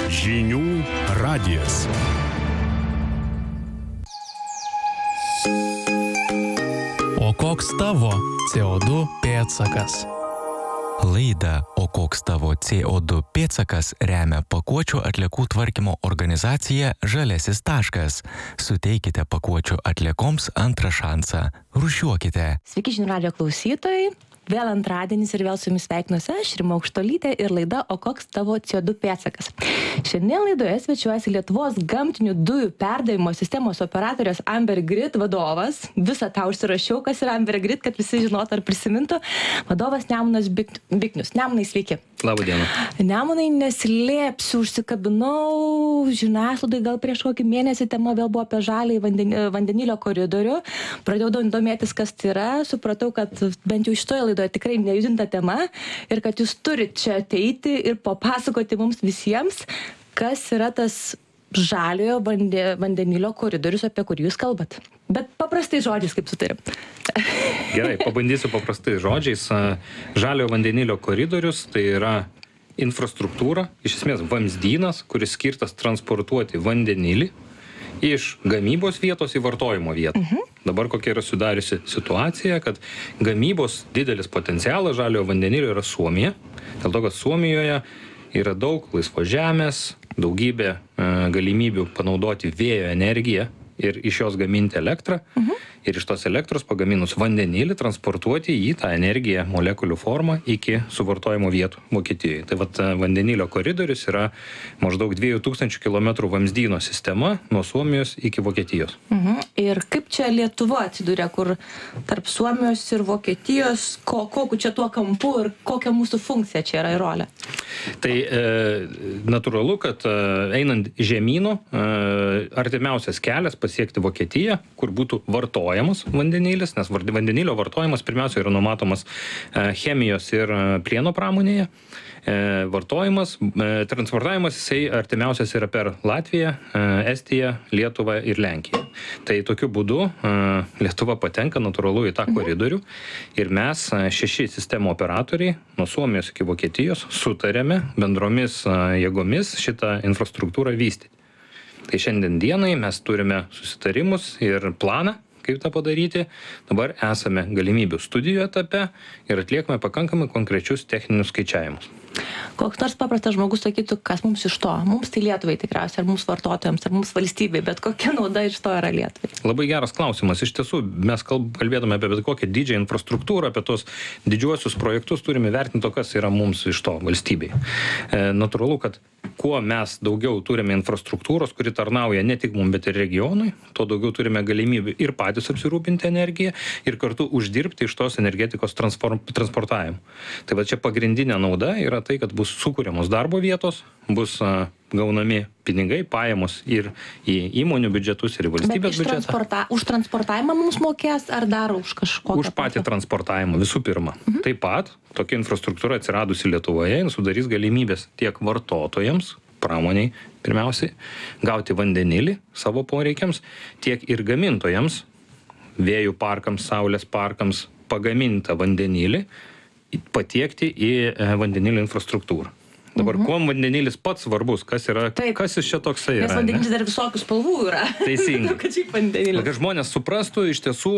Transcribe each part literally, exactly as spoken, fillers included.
Žinių radijas. O koks tavo C O du pėdsakas? Laidą O koks tavo C O du pėdsakas remia pakuočių atliekų tvarkymo organizacija Žaliasis taškas. Suteikite pakuočių atliekoms antrą šansą. Rūšiuokite. Sveiki žinių radijo klausytojai. Vėl antradienis ir vėl su jumis sveikinuosi aš, Rima Aukštuolytė, ir laida O koks tavo C O du pėdsakas. Šiandien laidoje svečiuojasi Lietuvos gamtinių dujų perdavimo sistemos operatorius Amber Grid vadovas. Visą tą užsirašiau, kas yra Amber Grid, kad visi žinotų ar prisimintų. Vadovas Nemunas Biknius. Nemunai, sveiki. Labą dieną. Nemunai, neslėpsiu, užsikabinau žiniasklaidai gal prieš kokį mėnesį, tema vėl buvo apie žalį vandenilio koridorių. Pradėjau domėtis, kas tai yra, supratau, kad bent jau šitoje laidoje tikrai nejudinta tema ir kad jūs turite čia ateiti ir papasakoti mums visiems, kas yra tas žaliojo vande, vandenilio koridorius, apie kurį jūs kalbat. Bet paprastai žodžiais, kaip sutarim. Gerai, pabandysiu paprastai žodžiais. Žaliojo vandenilio koridorius tai yra infrastruktūra, iš esmės vamzdynas, kuris skirtas transportuoti vandenilį iš gamybos vietos į vartojimo vietą. Mhm. Dabar kokia yra sudariusi situacija, kad gamybos didelis potencialas žaliojo vandenilio yra Suomija. Dėl to, kad Suomijoje yra daug laisvos žemės, daugybė e, galimybių panaudoti vėjo energiją ir iš jos gaminti elektrą. Mhm. Ir iš tos elektros pagaminus vandenilį transportuoti į tą energiją molekulių formą iki suvartojimo vietų Vokietijoje. Tai vat vandenilio koridorius yra maždaug dviejų tūkstančių kilometrų vamzdyno sistema nuo Suomijos iki Vokietijos. Mhm. Ir kaip čia Lietuva atsidūrė, kur tarp Suomijos ir Vokietijos, ko, kokiu čia tuo kampu ir kokia mūsų funkcija čia yra ir rolė? Tai e, natūralu, kad e, einant žemynu, e, artimiausias kelias pasiekti Vokietiją, kur būtų vartojamas vandenilis, nes vandenilio vartojimas pirmiausia yra numatomas chemijos ir plieno pramonėje. Vartojimas, transportavimas jisai artimiausias yra per Latviją, Estiją, Lietuvą ir Lenkiją. Tai tokiu būdu Lietuva patenka natūralu į tą koridorių ir mes šeši sistemų operatoriai nuo Suomijos iki Vokietijos sutarėme bendromis jėgomis šitą infrastruktūrą vystyti. Tai šiandien dienai mes turime susitarimus ir planą, kaip tą padaryti. Dabar esame galimybių studijų etape ir atliekame pakankamai konkrečius techninius skaičiavimus. Koks nors paprastas žmogus sakytų, kas mums iš to? Mums tai Lietuvai tikriausiai, ar mums vartotojams, ar mums valstybei, bet kokia nauda iš to yra Lietuvai? Labai geras klausimas. Iš tiesų, mes kalbėdame apie bet kokią didžiąją infrastruktūrą, apie tos didžiuosius projektus, turime vertinti, kas yra mums iš to valstybei. E, natūralu, kad kuo mes daugiau turime infrastruktūros, kuri tarnauja ne tik mums, bet ir regionui, tuo daugiau turime galimybių ir patys apsirūpinti energiją ir kartu uždirbti iš tos energetikos transportavimo. Tai va čia pagrindinė nauda yra tai, kad bus sukūriamos darbo vietos, bus a, gaunami pinigai, pajamos ir į įmonių biudžetus ir į valstybės biudžetą. Transporta, už transportavimą mums mokės ar dar už kažkokią? Už patį transportavimą visų pirma. Mhm. Taip pat tokia infrastruktūra atsiradusi Lietuvoje sudarys galimybės tiek vartotojams, pramoniai pirmiausiai, gauti vandenilį savo poreikiams, tiek ir gamintojams, vėjų parkams, saulės parkams pagamintą vandenilį patiekti į vandenilio infrastruktūrą. Dabar, mhm. kuom vandenilis pats svarbus, kas yra, Taip. kas jis čia toksai yra? Nes vandenilis dar visokių spalvų yra. Teisingai. kad šiaip vandenilis. Kad žmonės suprastų iš tiesų,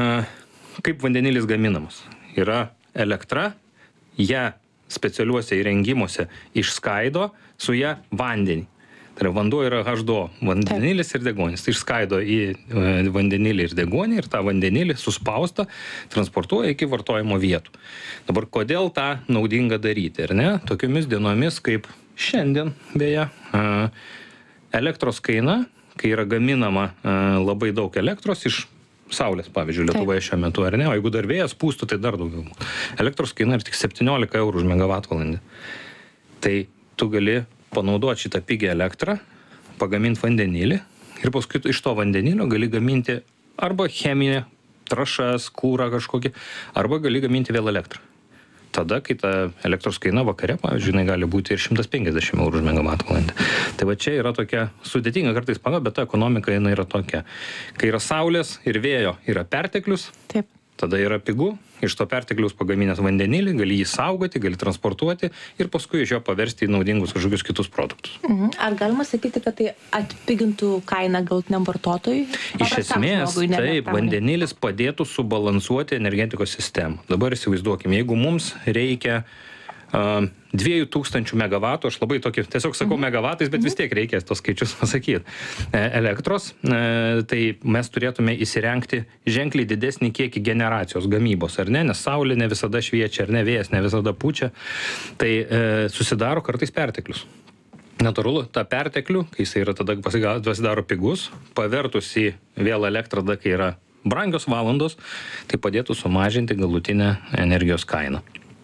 kaip vandenilis gaminamas. Yra elektra, ją specialiuose įrengimuose išskaido, su ją vandenį. Tai vanduo yra H du O, vandenilis ir deguonis. Tai išskaido į vandenilį ir deguonį ir tą vandenilį suspaustą transportuoja iki vartojimo vietų. Dabar kodėl tą naudinga daryti, ar ne? Tokiomis dienomis kaip šiandien, beje, elektros kaina, kai yra gaminama labai daug elektros iš saulės, pavyzdžiui, Lietuvoje šiuo metu, ar ne? O jeigu dar vėjas pūstų, tai dar daugiau. Elektros kaina yra tik septyniolika eurų už megavatvalandę. Tai tu gali panaudoti šitą pigią elektrą, pagaminti vandenilį ir paskui iš to vandenilio gali gaminti arba cheminę, trąšas, kūrą kažkokį, arba gali gaminti vėl elektrą. Tada, kai ta elektros kaina vakare, pavyzdžiui, jinai gali būti ir šimtas penkiasdešimt eurų už megavatvalandę. Tai va čia yra tokia sudėtinga kartais pagal, bet ta ekonomika jinai yra tokia. Kai yra saulės ir vėjo yra perteklius, Taip. tada yra pigu iš to pertekliaus pagaminęs vandenilį, gali jį saugoti, gali transportuoti ir paskui iš jo paversti į naudingus kažkokius kitus produktus. Mhm. Ar galima sakyti, kad tai atpigintų kainą galutiniam vartotojui? Iš esmės, žmogui, ne taip, pramonei. vandenilis padėtų subalansuoti energetikos sistemą. Dabar įsivaizduokime, jeigu mums reikia uh, dviejų tūkstančių megavatų, aš labai tokį, tiesiog sakau Mhm. megavatais, bet vis tiek reikės tos skaičius pasakyti, e, elektros, e, tai mes turėtume įsirengti ženkliai didesnį kiekį generacijos gamybos, ar ne, nes saulė ne visada šviečia, ar ne, vėjas ne visada pučia, tai e, susidaro kartais perteklius. Natūralu, tą perteklių, kai jis yra tada pasiga- pasidaro pigus, pavertus į vėl elektrą, tada kai yra brangios valandos, tai padėtų sumažinti galutinę energijos kainą.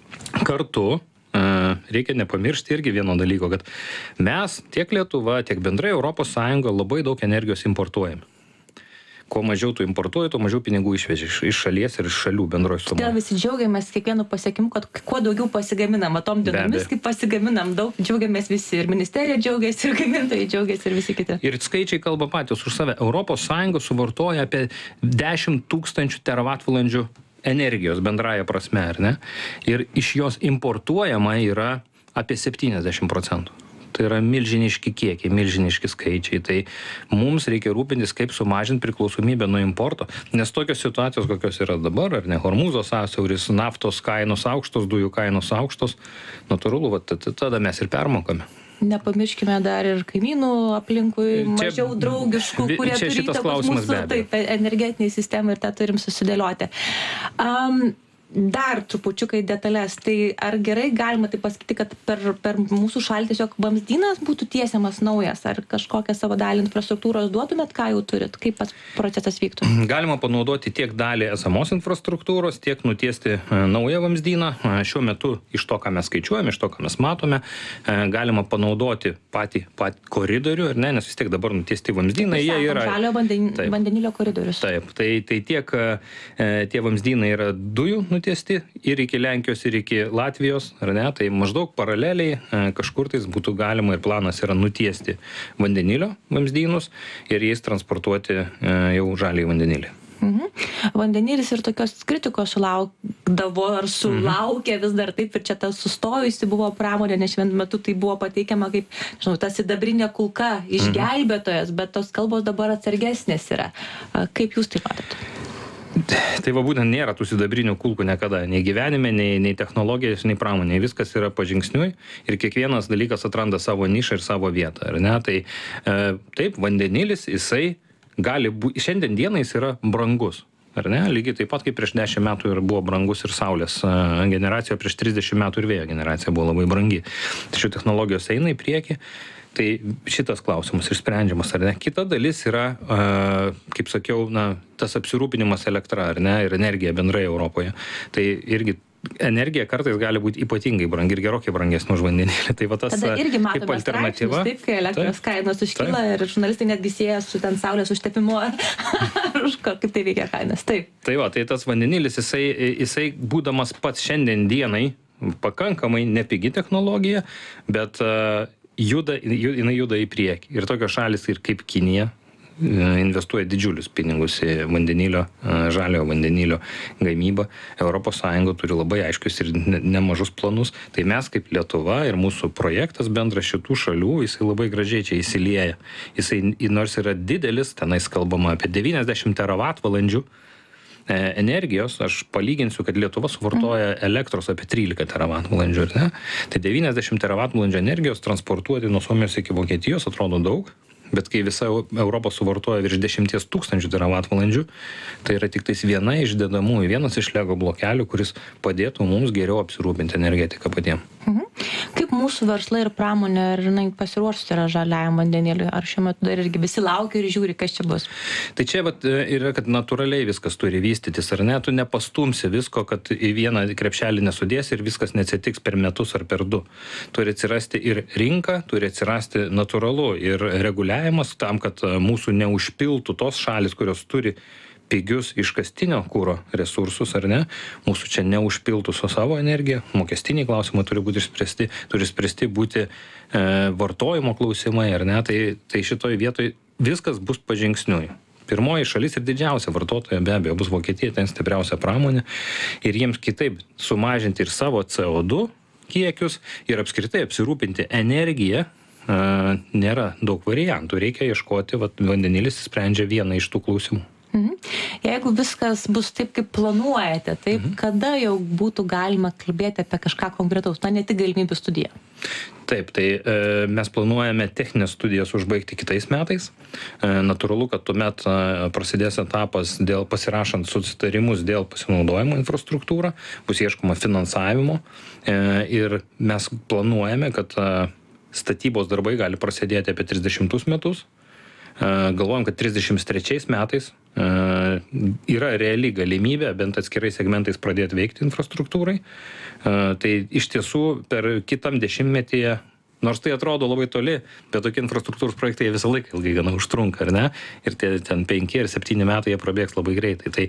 Kartu reikia nepamiršti irgi vieno dalyko, kad mes tiek Lietuva, tiek bendrai Europos Sąjunga labai daug energijos importuojame. Kuo mažiau tu importuoji, tuo mažiau pinigų išveži iš, iš šalies ir iš šalių bendroji suma. Todėl visi džiaugiamės kiekvienu pasiekimu, kad kuo daugiau pasigaminam, matom dienomis, kaip pasigaminam daug, džiaugiamės visi, ir ministerija džiaugiasi, ir gamintojai džiaugiasi, ir visi kiti. Ir skaičiai kalba patys už save. Europos Sąjunga suvartoja apie dešimt tūkstančių teravatvalandžių energijos bendraja prasme, ar ne? Ir iš jos importuojama yra apie septyniasdešimt procentų. Tai yra milžiniški kiekiai, milžiniški skaičiai. Tai mums reikia rūpintis, kaip sumažinti priklausomybę nuo importo. Nes tokios situacijos, kokios yra dabar, ar ne, Hormūzo sąsiauris, naftos kainos aukštos, dujų kainos aukštos, natūralu, va, tada mes ir permokame. Nepamirškime dar ir kaimynų aplinkui, Čia- mažiau draugiškų, vi- kurie čia turi šitas įtakos klausimas be mūsų abejo. taip, energetiniai sistemai, ir tą turim susidėlioti. Um, dar trupučiukai detalės. Tai ar gerai galima tai pasakyti, kad per, per mūsų šalį tiesiog vamzdynas būtų tiesiamas naujas, ar kažkokią savo dalį infrastruktūros duotumėt, ką jau turit, kaip pats procesas vyktų? Galima panaudoti tiek dalį esamos infrastruktūros, tiek nutiesti e, naują vamzdyną. E, Šiuo metu iš to, ką mes skaičiuojame, iš to, ką mes matome, e, galima panaudoti patį, patį koridorių, ar ne, nes vis tiek dabar nutiesti vamzdynai, jie yra... Žalio vanden, Taip. vandenilio koridorius. Taip, tai, tai tiek e, tie vamzdynai yra dujų nutiesti ir iki Lenkijos, ir iki Latvijos, ar ne, tai maždaug paraleliai e, kažkur tais būtų galima ir planas yra nutiesti vandenilio vamzdynus ir jais transportuoti e, jau žaliai vandenilį. Mhm. Vandenilis ir tokios kritikos sulaukdavo ar sulaukia vis dar taip, ir čia ta sustojusi buvo pramonė, nes vienu metu tai buvo pateikiama kaip, žinau, ta sidabrinė kulka, išgelbėtojas, bet tos kalbos dabar atsargesnės yra. A, Kaip jūs tai matote? Tai va būtent nėra tų sidabrinių kulkų niekada, nei gyvenime, nei, nei technologijos, nei pramonėje, viskas yra pažingsniui ir kiekvienas dalykas atranda savo nišą ir savo vietą, ar ne? Tai e, taip, vandenilis, jisai gali būti, šiandien dienai jis yra brangus, ar ne? Lygiai taip pat kaip prieš dešimt metų ir buvo brangus ir saulės e, generacija, prieš trisdešimt metų ir vėjo generacija buvo labai brangi. Tačiau technologijos eina į priekį. Tai šitas klausimas ir sprendžiamas, ar ne? Kita dalis yra, kaip sakiau, na, tas apsirūpinimas elektra, ar ne, ir energija bendrai Europoje. Tai irgi energija kartais gali būti ypatingai brangi ir gerokai brangesnė už vandenilį. Tai va tas Tada irgi kaip matome alternatyva. straipsnius, taip, kai elektros Taip. kainos užkyla ir žurnalistai netgi sieja su ten saulės užtepimu ar už ko, kaip tai veikia kainas. Taip. Tai va, tai tas vandenilis, jisai, jisai būdamas pats šiandien dienai, pakankamai nepigi technologija, bet uh, juda, jinai juda į priekį. Ir tokios šalis ir kaip Kinija investuoja didžiulius pinigus į vandenilio, žaliojo vandenilio gamybą. Europos Sąjunga turi labai aiškius ir nemažus planus. Tai mes kaip Lietuva ir mūsų projektas bendras šitų šalių, jisai labai gražiai čia įsilieja. Jisai nors yra didelis, tenais kalbama apie devyniasdešimt teravatvalandžių energijos, aš palyginsiu, kad Lietuva suvartoja elektros apie trylika teravatvalandžių, ar ne? Tai devyniasdešimt teravatvalandžių energijos transportuoti nuo Suomijos iki Vokietijos atrodo daug, bet kai visa Europa suvartoja virš dešimties tūkstančių teravatvalandžių, tai yra tik tais viena iš dedamųjų, vienas iš lego blokelių, kuris padėtų mums geriau apsirūpinti energetiką patiem. Mhm. Kaip mūsų verslai ir pramonė, ar jinai pasiruošusi yra žaliajam vandeniliui, ar šiuo metu dar irgi visi laukia ir žiūri, kas čia bus? Tai čia vat, yra, kad natūraliai viskas turi vystytis, ar ne? Tu nepastumsi visko, kad į vieną krepšelį nesudėsi ir viskas neatsitiks per metus ar per du. Turi atsirasti ir rinka, turi atsirasti natūralu ir reguliavimas tam, kad mūsų neužpiltų tos šalis, kurios turi pigius iškastinio kuro resursus, ar ne, mūsų čia neužpiltų su savo energiją, mokestiniai klausimai turi būti išspręsti, turi spręsti būti e, vartojimo klausimai, ar ne, tai, tai šitoj vietoj viskas bus pažingsniui. Pirmoji šalis ir didžiausia vartotoja be abejo bus Vokietija, ten stipriausia pramonė ir jiems kitaip sumažinti ir savo C O du kiekius ir apskritai apsirūpinti energiją nėra daug variantų, reikia ieškoti, vat, vandenilis sprendžia vieną iš tų klausimų. Mhm. Jeigu viskas bus taip, kaip planuojate, taip, mhm. kada jau būtų galima kalbėti apie kažką konkretaus, na, ne tik galimybių studiją? Taip, tai e, mes planuojame techninės studijas užbaigti kitais metais. E, natūralu, kad tuomet e, prasidės etapas dėl pasirašant susitarimus dėl pasinaudojimo infrastruktūrą, bus ieškoma finansavimo e, ir mes planuojame, kad e, statybos darbai gali prasidėti apie trisdešimtus metus. Galvojam, kad trisdešimt trečiais metais yra reali galimybė bent atskirais segmentais pradėti veikti infrastruktūrai. Tai iš tiesų per kitam dešimtmetyje, nors tai atrodo labai toli, bet tokie infrastruktūros projektai visą laiką ilgai gana užtrunka, ar ne? Ir tie ten penki ir septyni metai jie prabėgs labai greitai. Tai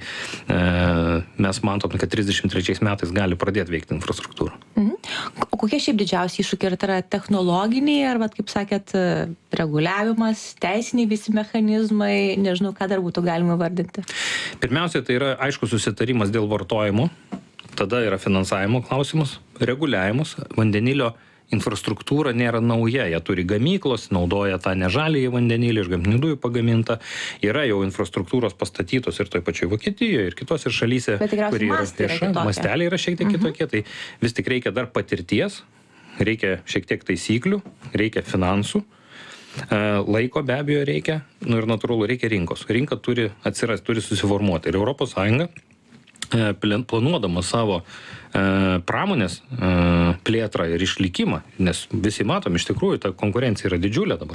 e, mes matom, kad trisdešimt trečiais metais gali pradėti veikti infrastruktūrą. Mhm. O kokie šiaip didžiausi iššūkiai, ar tai yra technologiniai, ar, vat, kaip sakėt, reguliavimas, teisiniai visi mechanizmai, nežinau, ką dar būtų galima vardinti? Pirmiausia, tai yra aišku susitarimas dėl vartojimo, tada yra finansavimo klausimas, reguliavimas, vandenilio infrastruktūra nėra nauja, jie turi gamyklos, naudoja tą nežalįjį vandenilį iš gamtinių dujų pagamintą, yra jau infrastruktūros pastatytos ir toj pačioj Vokietijoje ir kitose šalyse, kur yra vieša, masteliai yra šiek tiek uh-huh. kitokie, tai vis tik reikia dar patirties, reikia šiek tiek taisyklių, reikia finansų, laiko be abejo reikia, nu ir natūralu reikia rinkos. Rinka turi atsirasti, turi susiformuoti ir Europos Sąjunga planuodama savo pramonės plėtrą ir išlikimą, nes visi matom, iš tikrųjų, ta konkurencija yra didžiulė dabar.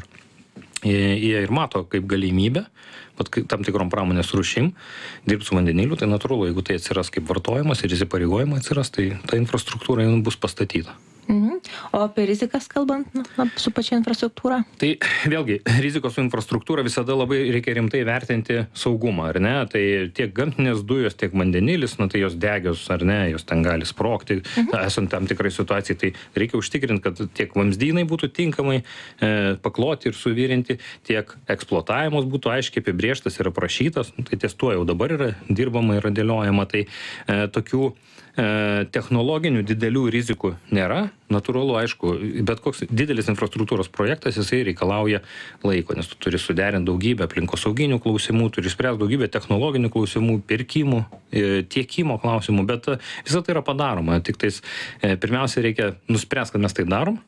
Jie ir mato kaip galimybę, pat tam tikrom pramonės rūšim, dirbti su vandeniliu, tai natūralu, jeigu tai atsiras kaip vartojimas ir įsipareigojimai atsiras, tai ta infrastruktūra bus pastatyta. Mhm. O apie rizikas kalbant, na, su pačia infrastruktūra? Tai vėlgi, rizikos su infrastruktūra visada labai reikia rimtai vertinti saugumą, ar ne? Tai tiek gamtinės dujos, tiek vandenilis, na tai jos degios, ar ne, jos ten gali sprogti, mhm. esant tam tikrai situacijai, tai reikia užtikrinti, kad tiek vamzdynai būtų tinkamai e, pakloti ir suvirinti, tiek eksploatavimas būtų aiškiai apibrėžtas ir aprašytas, tai ties tuo jau dabar yra dirbama ir dėliojama, tai e, tokių technologinių didelių rizikų nėra. Natūralu, aišku, bet koks didelis infrastruktūros projektas, jisai reikalauja laiko, nes tu turi suderinti daugybę aplinkosauginių klausimų, turi spręsti daugybę technologinių klausimų, pirkimų, tiekimo klausimų, bet visą tai yra padaroma. Tik tais pirmiausia reikia nuspręsti, kad mes tai darom,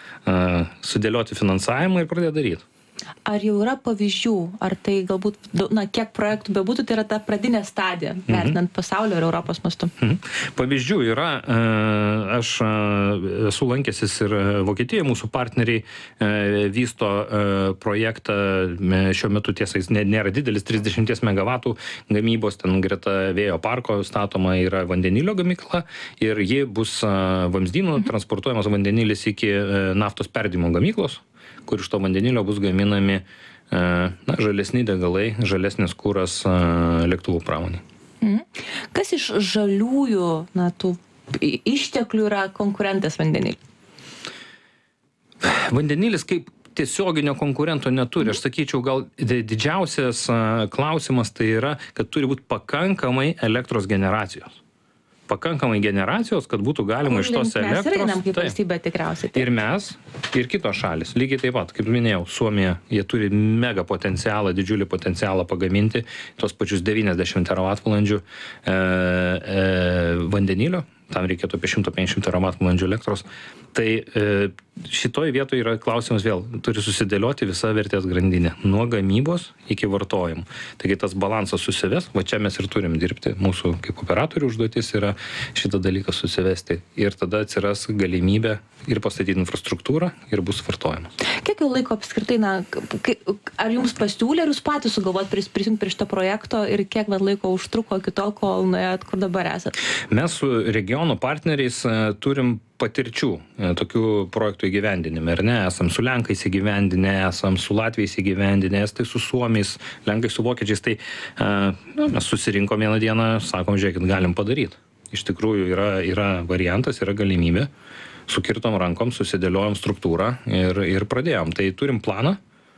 sudėlioti finansavimą ir pradėti daryti. Ar jau yra pavyzdžių, ar tai galbūt, na, kiek projektų bebūtų, tai yra ta pradinė stadija, vertinant mhm. pasaulio ir Europos mastu? Mhm. Pavyzdžių yra, aš esu lankęsis ir Vokietijoje, mūsų partneriai vysto projektą, šiuo metu tiesa jis nėra didelis, trisdešimt megavatų gamybos, ten greta vėjo parko statoma yra vandenilio gamykla ir ji bus vamzdynų mhm. transportuojamas vandenilis iki naftos perdirbimo gamyklos, kur iš to vandenilio bus gaminami na, žalesni degalai, žalesnis kuras lėktuvų pramonė. Mhm. Kas iš žaliųjų, na, tų išteklių yra konkurentas vandeniliui? Vandenilis kaip tiesioginio konkurento neturi. Aš sakyčiau, gal didžiausias klausimas tai yra, kad turi būti pakankamai elektros generacijos. Pakankamai generacijos, kad būtų galima iš tos elektros. Mes einam kaip valstybė tikriausiai. Ir mes, ir kitos šalis. Lygiai taip pat, kaip minėjau, Suomija, jie turi mega potencialą, didžiulį potencialą pagaminti tos pačius devyniasdešimt teravatvalandžių e, e, vandenilio. Tam reikėtų apie šimtas penkiasdešimt teravatvalandžių elektros. Tai e, šitoj vietoje yra klausimas vėl, turi susidėlioti visa vertės grandinė, nuo gamybos iki vartojimo. Taigi tas balansas susives, va čia mes ir turim dirbti, mūsų kaip operatorių užduotis yra šitą dalyką susivesti ir tada atsiras galimybė ir pastatyti infrastruktūrą ir bus vartojimas. Kiek jau laiko apskritai, na, ar jums pasiūlė, ar jūs patys sugalvot prisijungti prie šito projekto ir kiek vat laiko užtruko iki tol, kol nuėjot, kur dabar esat? Mes su regiono partneriais turim patirčių tokių projektų įgyvendinime, ar ne? Esam su Lenkais įgyvendinę, esam su Latviais įgyvendinę, estai su Suomiais, Lenkai su Vokiečiais, tai na, mes susirinkom vieną dieną, sakom, žiūrėkit, galim padaryti. Iš tikrųjų yra, yra variantas, yra galimybė, sukirtom rankom, susidėliojom struktūrą ir, ir pradėjom. Tai turim planą,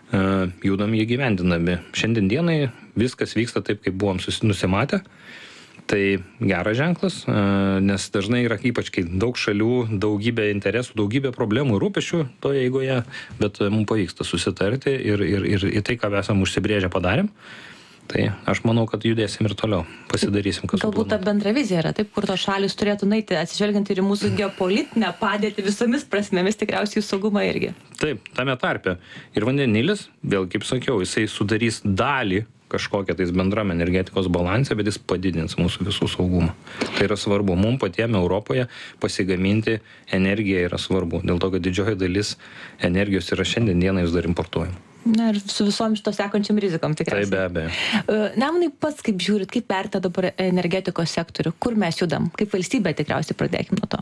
judam įgyvendinami. Šiandien dienai viskas vyksta taip, kaip buvom nusimatę. Tai geras ženklas, nes dažnai yra ypač, kai daug šalių, daugybė interesų, daugybė problemų ir rūpesčių toje eigoje, bet mums pavyksta susitarti ir, ir, ir, ir tai, ką esam užsibrėžę padarėm. Tai aš manau, kad judėsim ir toliau, pasidarysim, kas galbūt ta bendra vizija yra, taip, kur tos šalis turėtų nueiti, atsižvelgiant ir į mūsų geopolitinę padėtį visomis prasmėmis, tikriausiai jų saugumą irgi. Taip, tame tarpe. Ir vandenilis, vėl kaip sakiau, jisai sudarys dalį kažkokią tais bendram energetikos balansą, bet jis padidins mūsų visų saugumą. Tai yra svarbu. Mums patiem Europoje pasigaminti energiją yra svarbu. Dėl to, kad didžioji dalis energijos yra šiandien dieną vis dar importuojama. Na ir su visom šito sekančiam rizikom tikriausiai. Tai be abejo. Nemanai pats, kaip žiūrit, kaip vertė dabar energetikos sektorių, kur mes judam, kaip valstybė tikriausiai pradėkim nuo to.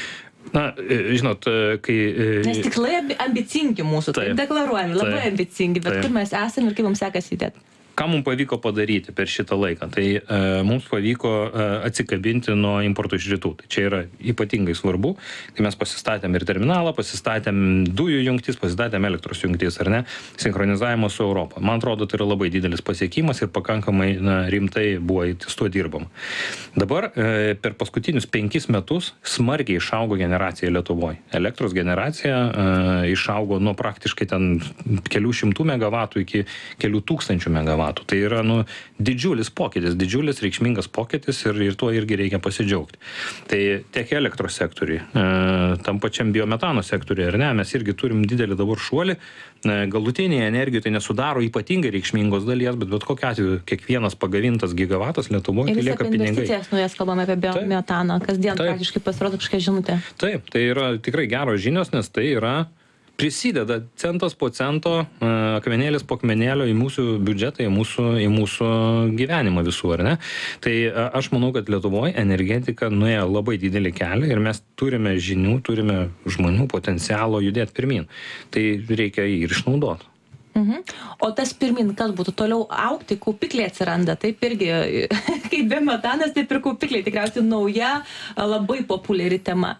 Na, žinot, kai... Nes tikslai ambicingi mūsų, taip, taip deklaruojami, labai taip, ambicingi, bet taip, kur mes esame ir kaip mums sekasi judėti? Ką mums pavyko padaryti per šitą laiką? Tai e, mums pavyko e, atsikabinti nuo importo iš rytų. Tai čia yra ypatingai svarbu, kai mes pasistatėm ir terminalą, pasistatėm dujų jungtis, pasistatėm elektros jungtis, ar ne, sinchronizavimo su Europą. Man atrodo, tai yra labai didelis pasiekimas ir pakankamai na, rimtai buvo ties tuo dirbama. Dabar e, per paskutinius penkis metus smarkiai išaugo generacija Lietuvoje. Elektros generacija e, išaugo nuo praktiškai ten kelių šimtų megavatų iki kelių tūkstančių megavatų. Tai yra nu, didžiulis pokytis, didžiulis reikšmingas pokytis ir, ir tuo irgi reikia pasidžiaugti. Tai tiek elektros sektoriui, e, tam pačiam biometano sektoriui, ar ne, mes irgi turim didelį dabar šuolį. E, galutinėje energijoje tai nesudaro ypatingai reikšmingos dalies, bet bet kokiu atveju kiekvienas pagavintas gigavatas Lietuvoje tai lieka pinigai. Ir investicijas nuės kalbame apie biometaną, kasdien taip, praktiškai pasirodo kažkokia žinutė. Taip, tai yra tikrai geros žinios, nes tai yra prisideda centas po cento, akmenėlis po akmenėlio į mūsų biudžetą, į mūsų, į mūsų gyvenimą visų, ar ne? Tai aš manau, kad Lietuvoje energetika nuėjo labai didelį kelią ir mes turime žinių, turime žmonių potencialo judėti pirmin. Tai reikia jį ir išnaudoti. Mhm. O tas pirmin, kas būtų toliau augti, kaupikliai atsiranda, taip irgi, kaip biometanas, taip ir kaupikliai, tikriausiai nauja, labai populiari tema.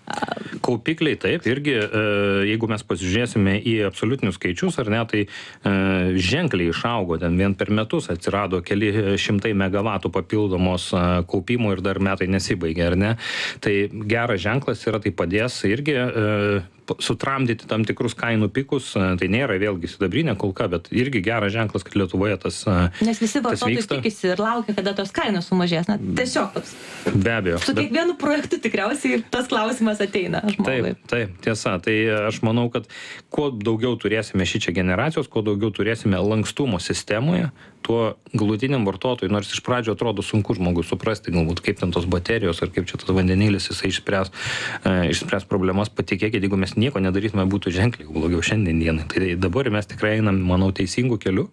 Kaupikliai taip, irgi jeigu mes pasižiūrėsime į absoliutinius skaičius, ar ne, tai ženkliai išaugo, ten vien per metus atsirado keli šimtai megavatų papildomos kaupimo ir dar metai nesibaigė, ar ne. Tai geras ženklas yra, tai padės irgi sutramdyti tam tikrus kainų pikus, tai nėra vėlgi sidabrinė kulka, bet irgi geras ženklas, kad Lietuvoje tas vyksta. Nes visi vartotojai tikisi ir laukia, kada tos kainos sumažės. Na, tiesiog toks. Be abejo. Su kiekvienu bet... projektu tikriausiai tas klausimas ateina žmogui. Taip, taip, tiesa. Tai aš manau, kad kuo daugiau turėsime šičia generacijos, kuo daugiau turėsime lankstumo sistemoje, tuo galutiniam vartotojui, nors iš pradžio atrodo sunku žmogui suprasti, galbūt kaip ten tos baterijos ar kaip čia tas vandenilis, jisai išspręs, e, išspręs problemas, patikėkit, jeigu mes nieko nedarytume, būtų ženkliai blogiau šiandien dienai. Tai dabar mes tikrai einam, manau, teisingų kelių.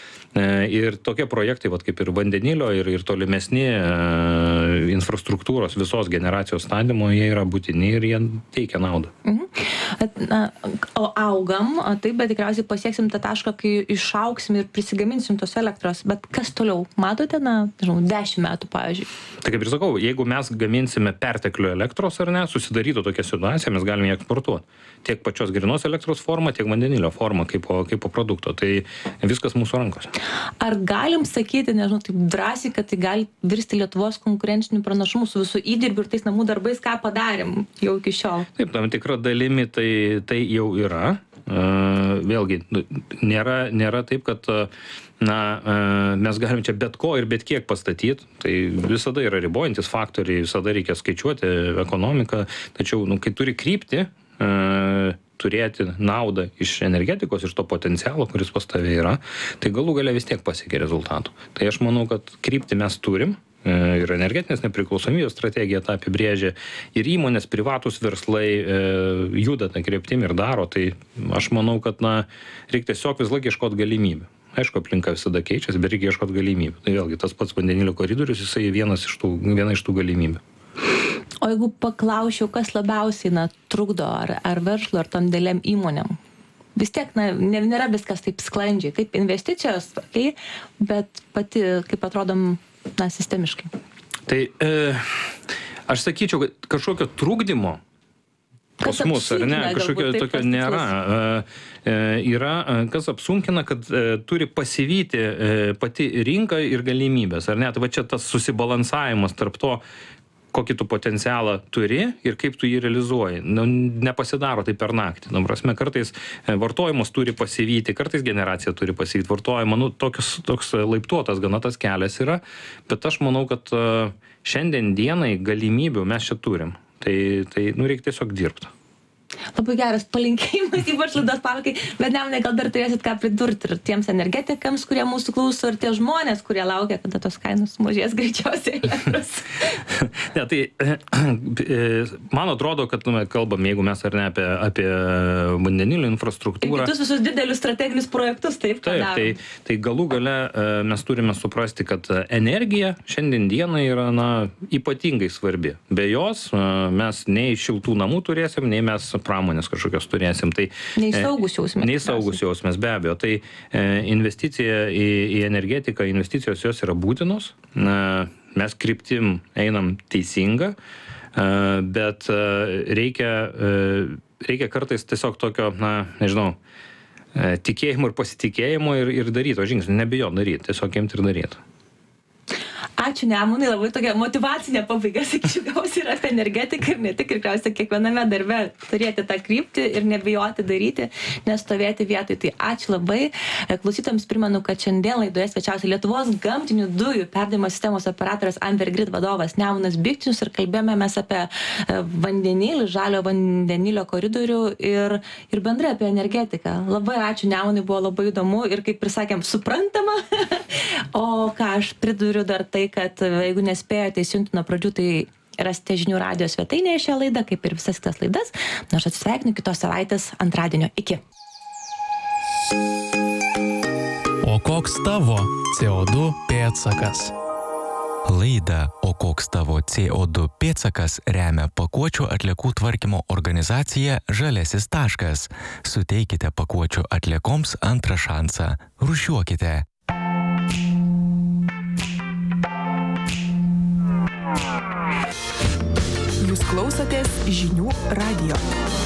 Ir tokie projektai, vat, kaip ir vandenilio, ir, ir tolimesni e, infrastruktūros visos generacijos stadymo, jie yra būtini ir jie teikia naudą. Mhm. Na, o augam, taip, bet tikriausiai pasieksim tą tašką, kai išauksim ir prisigaminsim tos elektros. Bet kas toliau? Matote, na, žinau, dešimt metų, pavyzdžiui? Tai kaip ir sakau, jeigu mes gaminsime perteklių elektros ar ne, susidarytų tokia situacija, mes galime ją eksportuoti. Tiek pačios grynos elektros formą, tiek vandenilio formą kaip po, kaip po produkto. Tai viskas mūsų rankose. Ar galim sakyti, nežinau, taip drąsiai, kad tai gali virsti Lietuvos konkurencinių pranašumų su visų įdirbių ir tais namų darbais, ką padarėm jau iki šiol? Taip, tam tikra dalimi tai, tai jau yra. Uh, vėlgi, nėra, nėra taip, kad na, uh, mes galim čia bet ko ir bet kiek pastatyti. Tai visada yra ribojantis faktoriai, visada reikia skaičiuoti ekonomiką. Tačiau, nu, kai turi kryptį, uh, turėti naudą iš energetikos, iš to potencialo, kuris pas tave yra, tai galų gale vis tiek pasiekia rezultatų. Tai aš manau, kad kryptį mes turim ir energetinės nepriklausomybės strategija tą apibrėžia ir įmonės, privatus verslai e, juda tą kryptim ir daro. Tai aš manau, kad na, reikia tiesiog vis laik ieškoti galimybių. Aišku, aplinka visada keičiasi, bet reikia ieškoti galimybių. Tai vėlgi tas pats vandenilio koridorius, jisai vienas iš tų, viena iš tų galimybių. O jeigu paklausčiau, kas labiausiai na, trukdo ar, ar verslo, ar tom dėlėm įmonėm? Vis tiek, na, nėra viskas taip sklandžiai, kaip investicijos, okay, bet pati, kaip atrodom, na, sistemiškai. Tai e, aš sakyčiau, kad kažkokio trukdymo pas mus, ar ne, kažkokio tokio nėra. Yra, kas apsunkina, kad turi pasivyti pati rinka ir galimybės, ar ne? Tai va čia tas susibalansavimas tarp to, kokį tu potencialą turi ir kaip tu jį realizuoji. Nu, nepasidaro tai per naktį. Nu, prasme, kartais vartojimas turi pasivyti, kartais generacija turi pasivyti vartojimą. Nu, tokius, toks laiptuotas gana tas kelias yra, bet aš manau, kad šiandien dienai galimybių mes čia turim. Tai, tai nu, reikia tiesiog dirbti. Labai geras palinkėjimas, ypač laidos pabaigai, bet Nemunai, gal dar turėsit ką pridurti ir tiems energetikams, kurie mūsų klauso, ir tie žmonės, kurie laukia, kada tos kainos mažės greičiausiai elektros. Ne, tai man atrodo, kad nu, kalbam, jeigu mes ar ne apie, apie vandenilio infrastruktūrą. Ir kitus visus didelius strateginius projektus, taip, ką darom. Taip, tai, tai galų gale mes turime suprasti, kad energija šiandien dienai yra na, ypatingai svarbi. Be jos mes nei šiltų namų turėsim, nei mes pramonės kažkokios turėsim. Tai, nei saugus jausmės. Nei saugus jausmės, be abejo. Tai e, investicija į, į energetiką, investicijos jos yra būtinos. E, mes kryptim einam teisinga, e, bet e, reikia, e, reikia kartais tiesiog tokio, na, nežinau, e, tikėjimo ir pasitikėjimo ir, ir daryti, o žingsnį nebijot daryti, tiesiog imti ir daryti. Ačiū Nemunai, labai tokia motyvacinė pabaiga, sakyčiau, gausi ir apie energetiką ir ne tik, ir gausi kiekviename darbe turėti tą kryptį ir nebijoti daryti, nestovėti vietoj. Tai ačiū labai. Klausytojams primenu, kad šiandien laidoje svečiavosi Lietuvos gamtinių dujų perdavimo sistemos operatorius Ambergrid vadovas Nemunas Bikčius ir kalbėjome mes apie vandenilį, žalio vandenilio koridorių ir, ir bendrai apie energetiką. Labai ačiū Nemunai, buvo labai įdomu ir, kaip ir sakėm, suprantama. O ką aš priduriu dar tai, kad jeigu nespėjote įsijungti nuo pradžių, tai rasite žinių radijo svetainėje šią laidą, kaip ir visas kitas laidas. Na, aš atsisveikinu kitos savaitės antradienio. Iki. O koks tavo C O du pėdsakas? Laidą O koks tavo C O du pėdsakas remia pakuočių atliekų tvarkymo organizacija Žaliasis taškas. Suteikite pakuočių atliekoms antrą šansą. Rūšiuokite. Jūs klausotės žinių radijo.